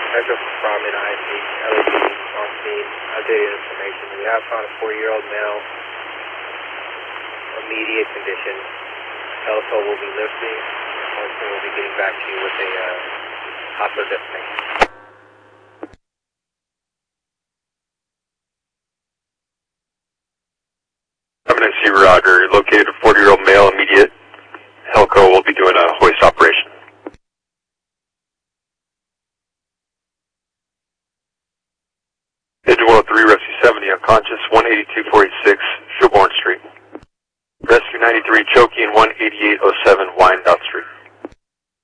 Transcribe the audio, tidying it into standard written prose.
Metro from an IC, LED on scene, updated information. We have found a 4-year-old male, immediate condition. Helico will be lifting, and once we'll be getting back to you with a hospital destination. Eminency, Roger. Located a 40-year-old male, immediate. Helico will be doing a hoist operation. Engine 103, Rescue 70, unconscious, 182.46.